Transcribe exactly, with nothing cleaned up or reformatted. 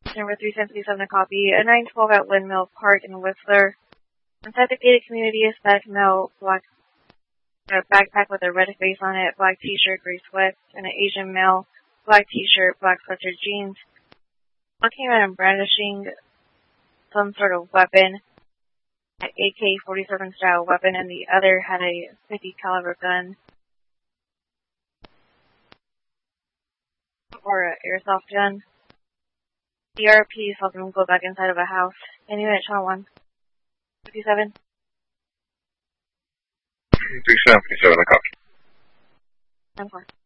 Number three seventy-seven a copy. A nine twelve at Windmill Park in Whistler. Inside the gated community, a Hispanic male, black a backpack with a red face on it, black t-shirt, gray sweats, and an Asian male, black t-shirt, black sweatshirt, jeans, walking around and brandishing some sort of weapon, an A K forty-seven style weapon, and the other had a fifty caliber gun or an airsoft gun. The R P saw them go back inside of a house. Any minute, channel one. fifty-seven. three seven fifty-seven, I copy. ten four.